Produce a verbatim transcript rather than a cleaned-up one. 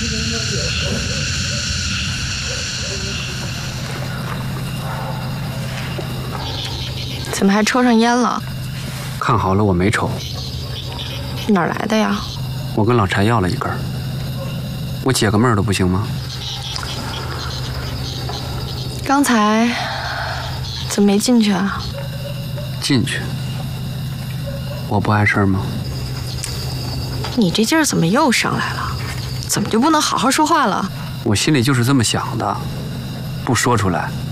怎么还抽上烟了？ 看好了，我没抽。 哪儿来的呀？ 我跟老柴要了一根，我解个闷儿都不行吗？ 刚才怎么没进去啊？ 进去？我不碍事儿吗？ 你这劲儿怎么又上来了？怎么就不能好好说话了？ 我心里就是这么想的，不说出来